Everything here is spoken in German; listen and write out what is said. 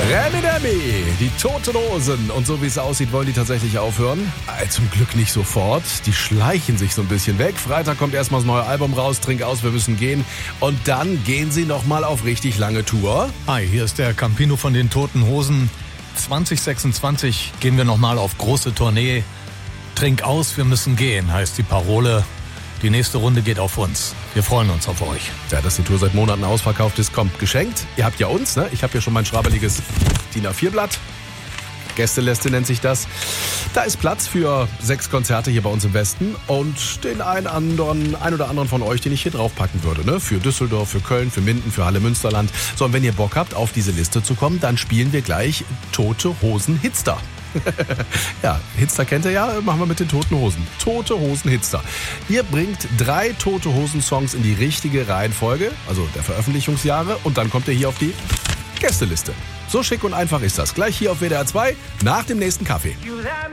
Remi Demi, die Toten Hosen. Und so wie es aussieht, wollen die tatsächlich aufhören. Zum Glück nicht sofort. Die schleichen sich so ein bisschen weg. Freitag kommt erstmal das neue Album raus, Trink aus, wir müssen gehen. Und dann gehen sie nochmal auf richtig lange Tour. Hi, hier ist der Campino von den Toten Hosen. 2026 gehen wir nochmal auf große Tournee. Trink aus, wir müssen gehen, heißt die Parole. Die nächste Runde geht auf uns. Wir freuen uns auf euch. Ja, dass die Tour seit Monaten ausverkauft ist, kommt geschenkt. Ihr habt ja uns, ne? Ich habe ja schon mein schrabbeliges DIN A4-Blatt. Gästeliste nennt sich das. Da ist Platz für 6 Konzerte hier bei uns im Westen und den ein oder anderen von euch, den ich hier draufpacken würde. Ne? Für Düsseldorf, für Köln, für Minden, für Halle Münsterland. So, und wenn ihr Bock habt, auf diese Liste zu kommen, dann spielen wir gleich Tote Hosen Hitster. Ja, Hitster kennt ihr ja, machen wir mit den Toten Hosen. Tote Hosen Hitster. Ihr bringt 3 Tote Hosen Songs in die richtige Reihenfolge, also der Veröffentlichungsjahre, und dann kommt ihr hier auf die Gästeliste. So schick und einfach ist das. Gleich hier auf WDR 2 nach dem nächsten Kaffee.